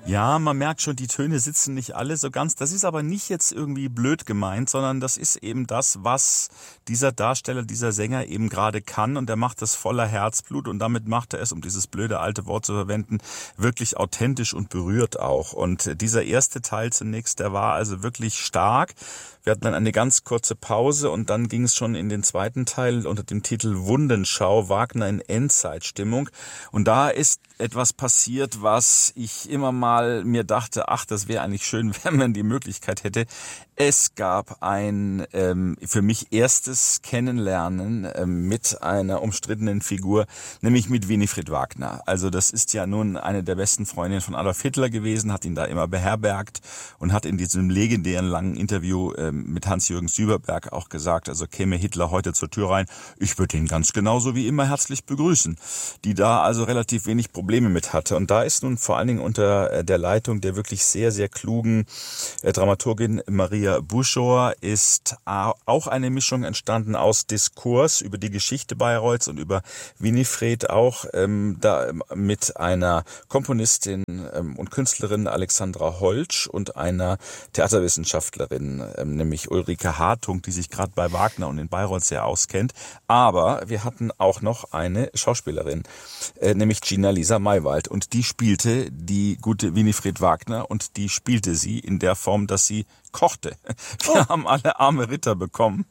Ja, man merkt schon, die Töne sitzen nicht alle so ganz. Das ist aber nicht jetzt irgendwie blöd gemeint, sondern das ist eben das, was dieser Darsteller, dieser Sänger eben gerade kann. Und er macht das voller Herzblut und damit macht er es, um dieses blöde alte Wort zu verwenden, wirklich authentisch und berührt auch. Und dieser erste Teil zunächst, der war also wirklich stark. Wir hatten dann eine ganz kurze Pause und dann ging es schon in den zweiten Teil unter dem Titel Wundenschau, Wagner in Endzeitstimmung. Und da ist etwas passiert, was ich immer mal mir dachte, ach, das wäre eigentlich schön, wenn man die Möglichkeit hätte. Es gab ein für mich erstes Kennenlernen mit einer umstrittenen Figur, nämlich mit Winifred Wagner. Also das ist ja nun eine der besten Freundinnen von Adolf Hitler gewesen, hat ihn da immer beherbergt und hat in diesem legendären langen Interview mit Hans-Jürgen Süberberg auch gesagt, also käme Hitler heute zur Tür rein, ich würde ihn ganz genauso wie immer herzlich begrüßen, die da also relativ wenig Probleme mit hatte. Und da ist nun vor allen Dingen unter der Leitung der wirklich sehr, sehr klugen Dramaturgin Maria Buschor ist auch eine Mischung entstanden aus Diskurs über die Geschichte Bayreuths und über Winifred auch, da mit einer Komponistin und Künstlerin Alexandra Holtsch und einer Theaterwissenschaftlerin, nämlich Ulrike Hartung, die sich gerade bei Wagner und in Bayreuth sehr auskennt. Aber wir hatten auch noch eine Schauspielerin, nämlich Gina-Lisa Maywald. Und die spielte die gute Winifred Wagner und die spielte sie in der Form, dass sie kochte. Wir haben alle arme Ritter bekommen.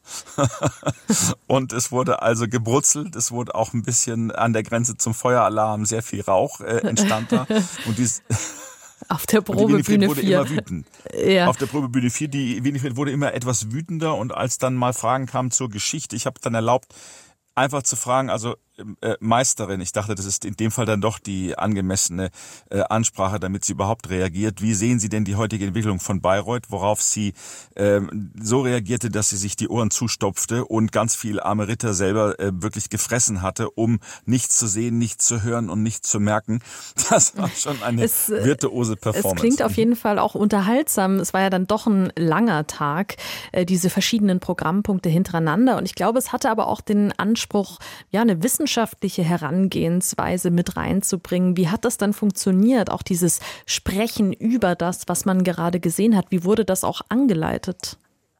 Und es wurde also gebrutzelt. Es wurde auch ein bisschen an der Grenze zum Feueralarm, sehr viel Rauch entstand da. Und dies auf der Probebühne 4. Immer wütend. Ja. Auf der Probebühne 4, die Winifred wurde immer etwas wütender und als dann mal Fragen kamen zur Geschichte, ich habe dann erlaubt, einfach zu fragen, also Meisterin, ich dachte, das ist in dem Fall dann doch die angemessene Ansprache, damit sie überhaupt reagiert. Wie sehen Sie denn die heutige Entwicklung von Bayreuth, worauf sie so reagierte, dass sie sich die Ohren zustopfte und ganz viel arme Ritter selber wirklich gefressen hatte, um nichts zu sehen, nichts zu hören und nichts zu merken. Das war schon eine virtuose Performance. Es klingt auf jeden Fall auch unterhaltsam. Es war ja dann doch ein langer Tag, diese verschiedenen Programmpunkte hintereinander. Und ich glaube, es hatte aber auch den Anspruch, ja, eine wissenschaftliche Herangehensweise mit reinzubringen. Wie hat das dann funktioniert? Auch dieses Sprechen über das, was man gerade gesehen hat. Wie wurde das auch angeleitet?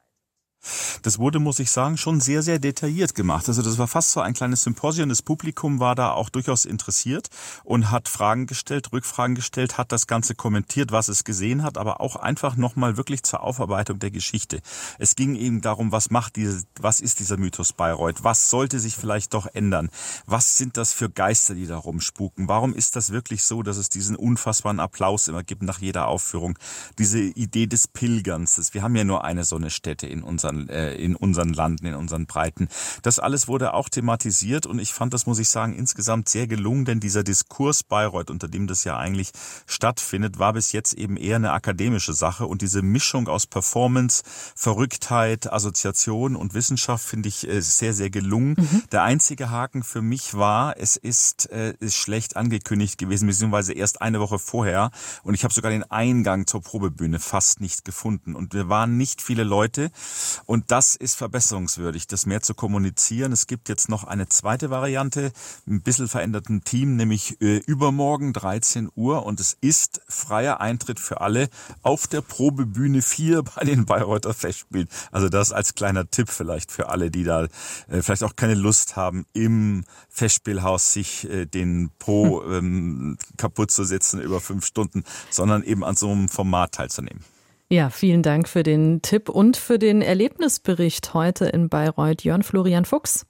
Das wurde, muss ich sagen, schon sehr, sehr detailliert gemacht. Also das war fast so ein kleines Symposium. Das Publikum war da auch durchaus interessiert und hat Fragen gestellt, Rückfragen gestellt, hat das Ganze kommentiert, was es gesehen hat, aber auch einfach nochmal wirklich zur Aufarbeitung der Geschichte. Es ging eben darum, was ist dieser Mythos Bayreuth? Was sollte sich vielleicht doch ändern? Was sind das für Geister, die da rumspuken? Warum ist das wirklich so, dass es diesen unfassbaren Applaus immer gibt nach jeder Aufführung? Diese Idee des Pilgerns. Wir haben ja nur eine so eine Stätte in unseren Landen, in unseren Breiten. Das alles wurde auch thematisiert und ich fand das, muss ich sagen, insgesamt sehr gelungen, denn dieser Diskurs Bayreuth, unter dem das ja eigentlich stattfindet, war bis jetzt eben eher eine akademische Sache und diese Mischung aus Performance, Verrücktheit, Assoziation und Wissenschaft finde ich sehr, sehr gelungen. Der einzige Haken für mich war, es ist schlecht angekündigt gewesen, beziehungsweise erst eine Woche vorher und ich habe sogar den Eingang zur Probebühne fast nicht gefunden und wir waren nicht viele Leute. Und das ist verbesserungswürdig, das mehr zu kommunizieren. Es gibt jetzt noch eine zweite Variante, ein bisschen veränderten Team, nämlich übermorgen 13 Uhr. Und es ist freier Eintritt für alle auf der Probebühne 4 bei den Bayreuther Festspielen. Also das als kleiner Tipp vielleicht für alle, die da vielleicht auch keine Lust haben, im Festspielhaus sich den Po kaputt zu setzen über 5 Stunden, sondern eben an so einem Format teilzunehmen. Ja, vielen Dank für den Tipp und für den Erlebnisbericht heute in Bayreuth. Jörn Florian Fuchs.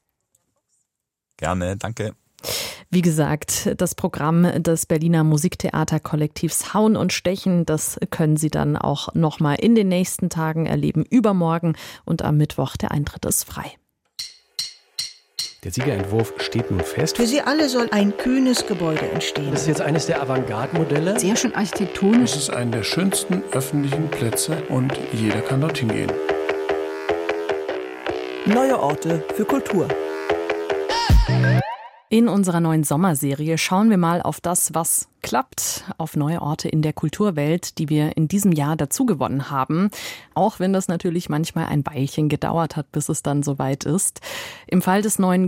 Gerne, danke. Wie gesagt, das Programm des Berliner Musiktheaterkollektivs Hauen und Stechen, das können Sie dann auch nochmal in den nächsten Tagen erleben. Übermorgen und am Mittwoch, der Eintritt ist frei. Der Siegerentwurf steht nun fest. Für sie alle soll ein kühnes Gebäude entstehen. Das ist jetzt eines der Avantgarde-Modelle. Sehr schön architektonisch. Es ist einer der schönsten öffentlichen Plätze und jeder kann dorthin gehen. Neue Orte für Kultur. In unserer neuen Sommerserie schauen wir mal auf das, was klappt, auf neue Orte in der Kulturwelt, die wir in diesem Jahr dazugewonnen haben. Auch wenn das natürlich manchmal ein Weilchen gedauert hat, bis es dann soweit ist. Im Fall des neuen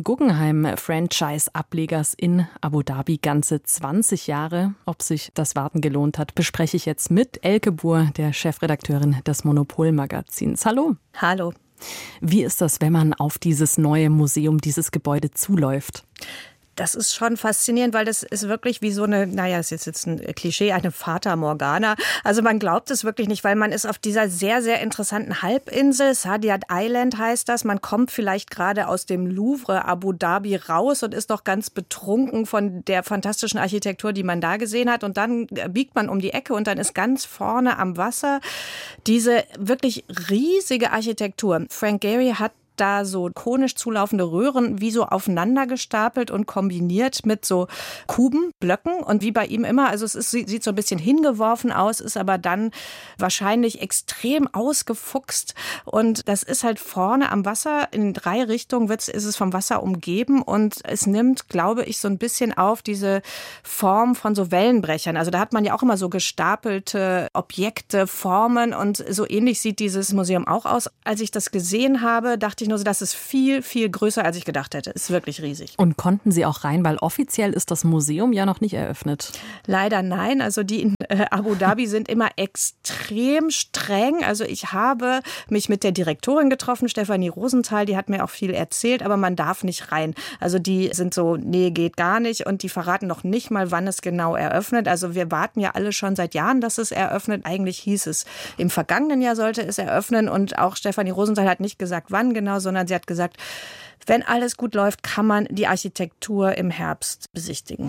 Guggenheim-Franchise-Ablegers in Abu Dhabi ganze 20 Jahre. Ob sich das Warten gelohnt hat, bespreche ich jetzt mit Elke Buhr, der Chefredakteurin des Monopol-Magazins. Hallo. Hallo. Wie ist das, wenn man auf dieses neue Museum, dieses Gebäude zuläuft? Das ist schon faszinierend, weil das ist wirklich wie so eine, das ist jetzt ein Klischee, eine Fata Morgana. Also man glaubt es wirklich nicht, weil man ist auf dieser sehr, sehr interessanten Halbinsel. Saadiyat Island heißt das. Man kommt vielleicht gerade aus dem Louvre Abu Dhabi raus und ist noch ganz betrunken von der fantastischen Architektur, die man da gesehen hat. Und dann biegt man um die Ecke und dann ist ganz vorne am Wasser diese wirklich riesige Architektur. Frank Gehry hat da so konisch zulaufende Röhren wie so aufeinander gestapelt und kombiniert mit so Kuben, Blöcken und wie bei ihm immer, also sieht so ein bisschen hingeworfen aus, ist aber dann wahrscheinlich extrem ausgefuchst und das ist halt vorne am Wasser, in 3 Richtungen ist es vom Wasser umgeben und es nimmt, glaube ich, so ein bisschen auf diese Form von so Wellenbrechern. Also da hat man ja auch immer so gestapelte Objekte, Formen und so ähnlich sieht dieses Museum auch aus. Als ich das gesehen habe, dachte ich nur, das ist viel, viel größer, als ich gedacht hätte. Ist wirklich riesig. Und konnten Sie auch rein, weil offiziell ist das Museum ja noch nicht eröffnet? Leider nein. Also die in Abu Dhabi sind immer extrem streng. Also ich habe mich mit der Direktorin getroffen, Stefanie Rosenthal, die hat mir auch viel erzählt, aber man darf nicht rein. Also die sind so, nee, geht gar nicht und die verraten noch nicht mal, wann es genau eröffnet. Also wir warten ja alle schon seit Jahren, dass es eröffnet. Eigentlich hieß es, im vergangenen Jahr sollte es eröffnen und auch Stefanie Rosenthal hat nicht gesagt, wann genau, sondern sie hat gesagt, wenn alles gut läuft, kann man die Architektur im Herbst besichtigen.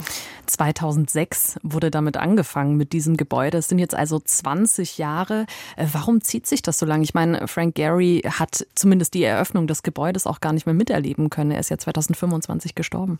2006 wurde damit angefangen mit diesem Gebäude. Es sind jetzt also 20 Jahre. Warum zieht sich das so lange? Ich meine, Frank Gehry hat zumindest die Eröffnung des Gebäudes auch gar nicht mehr miterleben können. Er ist ja 2025 gestorben.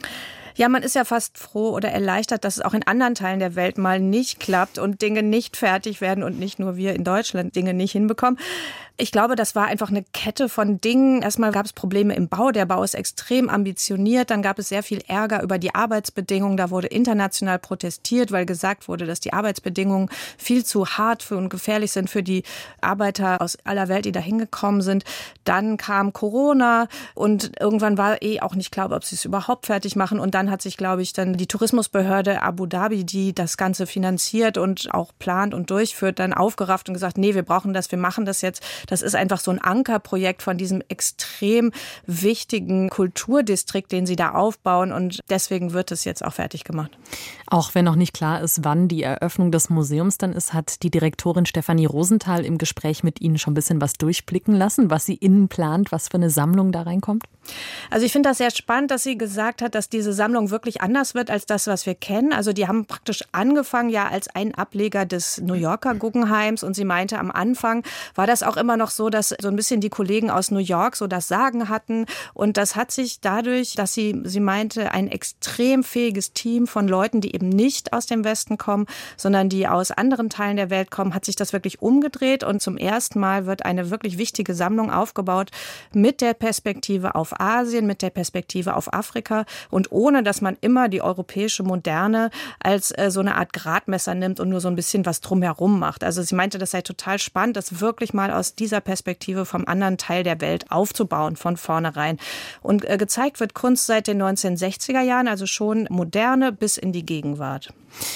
Ja, man ist ja fast froh oder erleichtert, dass es auch in anderen Teilen der Welt mal nicht klappt und Dinge nicht fertig werden und nicht nur wir in Deutschland Dinge nicht hinbekommen. Ich glaube, das war einfach eine Kette von Dingen. Erstmal gab es Probleme im Bau. Der Bau ist extrem ambitioniert. Dann gab es sehr viel Ärger über die Arbeitsbedingungen. Da wurde international protestiert, weil gesagt wurde, dass die Arbeitsbedingungen viel zu hart und gefährlich sind für die Arbeiter aus aller Welt, die da hingekommen sind. Dann kam Corona und irgendwann war auch nicht klar, ob sie es überhaupt fertig machen. Und dann hat sich, glaube ich, dann die Tourismusbehörde Abu Dhabi, die das Ganze finanziert und auch plant und durchführt, dann aufgerafft und gesagt, nee, wir brauchen das, wir machen das jetzt. Das ist einfach so ein Ankerprojekt von diesem extrem wichtigen Kulturdistrikt, den sie da aufbauen. Und deswegen wird es jetzt auch fertig gemacht. Auch wenn noch nicht klar ist, wann die Eröffnung des Museums dann ist, hat die Direktorin Stefanie Rosenthal im Gespräch mit Ihnen schon ein bisschen was durchblicken lassen, was sie innen plant, was für eine Sammlung da reinkommt? Also ich finde das sehr spannend, dass sie gesagt hat, dass diese Sammlung wirklich anders wird als das, was wir kennen. Also die haben praktisch angefangen ja als ein Ableger des New Yorker Guggenheims und sie meinte, am Anfang war das auch immer noch so, dass so ein bisschen die Kollegen aus New York so das Sagen hatten und das hat sich dadurch, dass sie meinte, ein extrem fähiges Team von Leuten, die eben nicht aus dem Westen kommen, sondern die aus anderen Teilen der Welt kommen, hat sich das wirklich umgedreht und zum ersten Mal wird eine wirklich wichtige Sammlung aufgebaut mit der Perspektive auf Asien, mit der Perspektive auf Afrika und ohne, dass man immer die europäische Moderne als so eine Art Gradmesser nimmt und nur so ein bisschen was drumherum macht. Also sie meinte, das sei total spannend, das wirklich mal aus dieser Perspektive vom anderen Teil der Welt aufzubauen, von vornherein. Und gezeigt wird Kunst seit den 1960er Jahren, also schon moderne bis in die Gegenwart.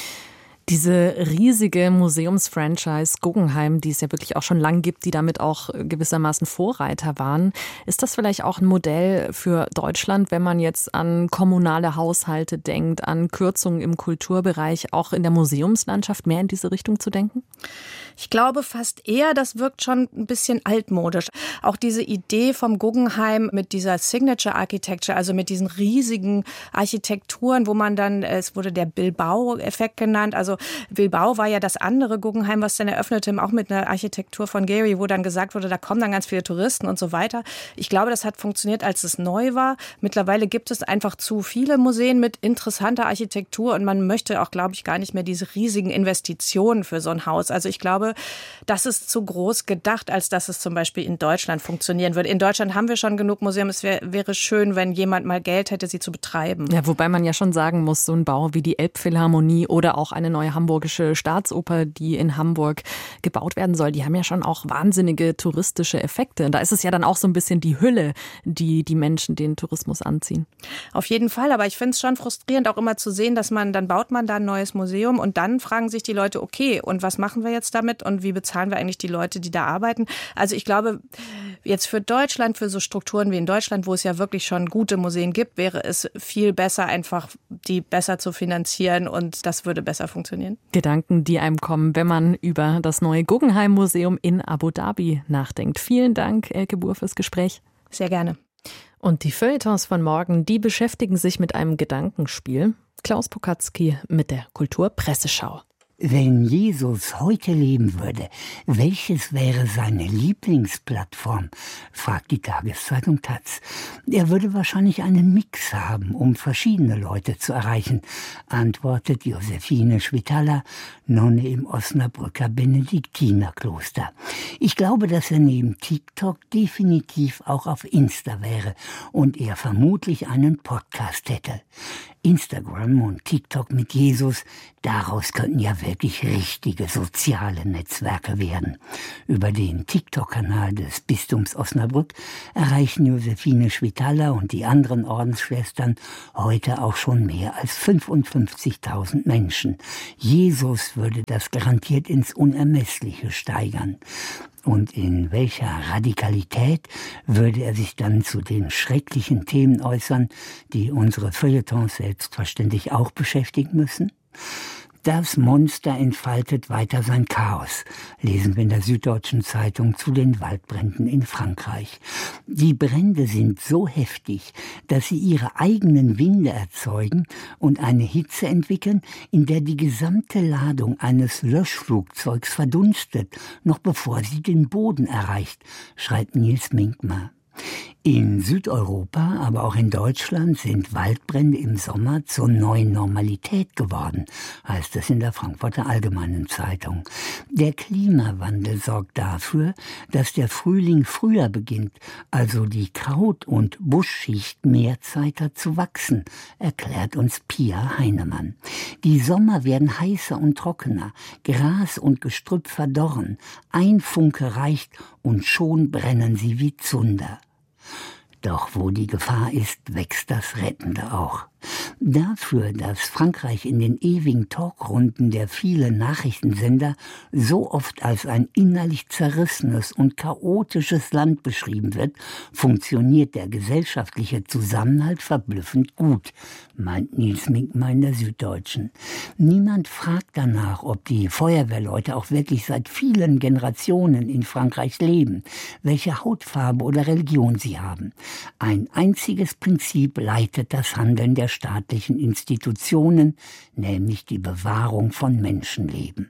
Diese riesige Museumsfranchise Guggenheim, die es ja wirklich auch schon lang gibt, die damit auch gewissermaßen Vorreiter waren. Ist das vielleicht auch ein Modell für Deutschland, wenn man jetzt an kommunale Haushalte denkt, an Kürzungen im Kulturbereich, auch in der Museumslandschaft mehr in diese Richtung zu denken? Ich glaube fast eher, das wirkt schon ein bisschen altmodisch. Auch diese Idee vom Guggenheim mit dieser Signature Architecture, also mit diesen riesigen Architekturen, wo man dann, es wurde der Bilbao-Effekt genannt, also Bilbao war ja das andere Guggenheim, was dann eröffnete, auch mit einer Architektur von Gehry, wo dann gesagt wurde, da kommen dann ganz viele Touristen und so weiter. Ich glaube, das hat funktioniert, als es neu war. Mittlerweile gibt es einfach zu viele Museen mit interessanter Architektur und man möchte auch, glaube ich, gar nicht mehr diese riesigen Investitionen für so ein Haus. Also ich glaube, glaube, das ist zu groß gedacht, als dass es zum Beispiel in Deutschland funktionieren würde. In Deutschland haben wir schon genug Museen. Es wäre schön, wenn jemand mal Geld hätte, sie zu betreiben. Ja, wobei man ja schon sagen muss, so ein Bau wie die Elbphilharmonie oder auch eine neue hamburgische Staatsoper, die in Hamburg gebaut werden soll, die haben ja schon auch wahnsinnige touristische Effekte. Und da ist es ja dann auch so ein bisschen die Hülle, die die Menschen den Tourismus anziehen. Auf jeden Fall, aber ich finde es schon frustrierend, auch immer zu sehen, dass dann baut man da ein neues Museum und dann fragen sich die Leute, okay, und was machen wir jetzt damit und wie bezahlen wir eigentlich die Leute, die da arbeiten? Also ich glaube, jetzt für Deutschland, für so Strukturen wie in Deutschland, wo es ja wirklich schon gute Museen gibt, wäre es viel besser, einfach die besser zu finanzieren und das würde besser funktionieren. Gedanken, die einem kommen, wenn man über das neue Guggenheim-Museum in Abu Dhabi nachdenkt. Vielen Dank, Elke Buhr, fürs Gespräch. Sehr gerne. Und die Feuilletons von morgen, die beschäftigen sich mit einem Gedankenspiel. Klaus Pokatzki mit der Kulturpresseschau. Wenn Jesus heute leben würde, welches wäre seine Lieblingsplattform? Fragt die Tageszeitung taz. Er würde wahrscheinlich einen Mix haben, um verschiedene Leute zu erreichen, antwortet Josephine Schwitala, Nonne im Osnabrücker Benediktinerkloster. Ich glaube, dass er neben TikTok definitiv auch auf Insta wäre und er vermutlich einen Podcast hätte. Instagram und TikTok mit Jesus, daraus könnten ja wirklich richtige soziale Netzwerke werden. Über den TikTok-Kanal des Bistums Osnabrück erreichen Josephine Schwitala und die anderen Ordensschwestern heute auch schon mehr als 55.000 Menschen. Jesus würde das garantiert ins Unermessliche steigern. Und in welcher Radikalität würde er sich dann zu den schrecklichen Themen äußern, die unsere Feuilletons selbstverständlich auch beschäftigen müssen? Das Monster entfaltet weiter sein Chaos, lesen wir in der Süddeutschen Zeitung zu den Waldbränden in Frankreich. Die Brände sind so heftig, dass sie ihre eigenen Winde erzeugen und eine Hitze entwickeln, in der die gesamte Ladung eines Löschflugzeugs verdunstet, noch bevor sie den Boden erreicht, schreibt Nils Minkmar. In Südeuropa, aber auch in Deutschland sind Waldbrände im Sommer zur neuen Normalität geworden, heißt es in der Frankfurter Allgemeinen Zeitung. Der Klimawandel sorgt dafür, dass der Frühling früher beginnt, also die Kraut- und Buschschicht mehr Zeit hat zu wachsen, erklärt uns Pia Heinemann. Die Sommer werden heißer und trockener, Gras und Gestrüpp verdorren, ein Funke reicht und schon brennen sie wie Zunder. Doch wo die Gefahr ist, wächst das Rettende auch. Dafür, dass Frankreich in den ewigen Talkrunden der vielen Nachrichtensender so oft als ein innerlich zerrissenes und chaotisches Land beschrieben wird, funktioniert der gesellschaftliche Zusammenhalt verblüffend gut, meint Nils Minkmar in der Süddeutschen. Niemand fragt danach, ob die Feuerwehrleute auch wirklich seit vielen Generationen in Frankreich leben, welche Hautfarbe oder Religion sie haben. Ein einziges Prinzip leitet das Handeln der staatlichen Institutionen, nämlich die Bewahrung von Menschenleben.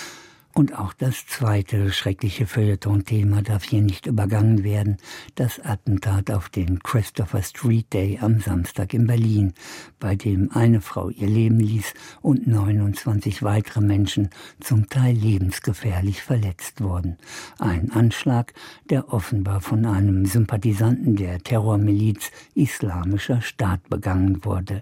Und auch das zweite schreckliche Feuilleton-Thema darf hier nicht übergangen werden, das Attentat auf den Christopher Street Day am Samstag in Berlin, bei dem eine Frau ihr Leben ließ und 29 weitere Menschen zum Teil lebensgefährlich verletzt wurden. Ein Anschlag, der offenbar von einem Sympathisanten der Terrormiliz Islamischer Staat begangen wurde.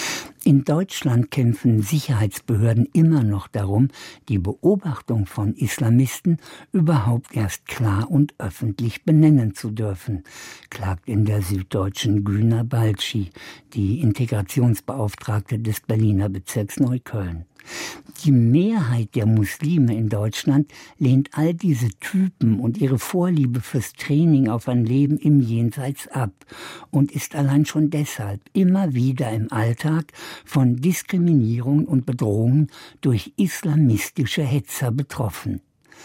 In Deutschland kämpfen Sicherheitsbehörden immer noch darum, die Beobachtung von Islamisten überhaupt erst klar und öffentlich benennen zu dürfen, klagt in der Süddeutschen Güner Balci, die Integrationsbeauftragte des Berliner Bezirks Neukölln. Die Mehrheit der Muslime in Deutschland lehnt all diese Typen und ihre Vorliebe fürs Training auf ein Leben im Jenseits ab und ist allein schon deshalb immer wieder im Alltag von Diskriminierung und Bedrohungen durch islamistische Hetzer betroffen.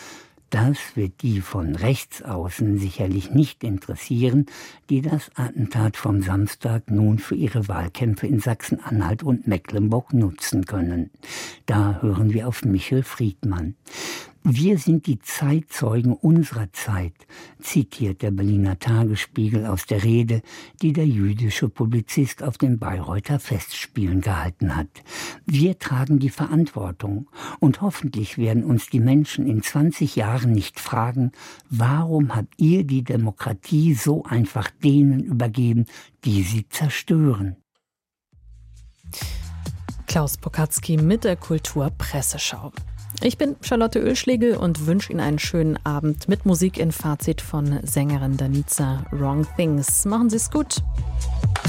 Das wird die von rechts außen sicherlich nicht interessieren, die das Attentat vom Samstag nun für ihre Wahlkämpfe in Sachsen-Anhalt und Mecklenburg nutzen können. Da hören wir auf Michel Friedmann. Wir sind die Zeitzeugen unserer Zeit, zitiert der Berliner Tagesspiegel aus der Rede, die der jüdische Publizist auf den Bayreuther Festspielen gehalten hat. Wir tragen die Verantwortung und hoffentlich werden uns die Menschen in 20 Jahren nicht fragen, warum habt ihr die Demokratie so einfach denen übergeben, die sie zerstören? Klaus Pokatzki mit der Kulturpresseschau. Ich bin Charlotte Oeschlegel und wünsche Ihnen einen schönen Abend mit Musik in Fazit von Sängerin Danica Wrong Things. Machen Sie es gut.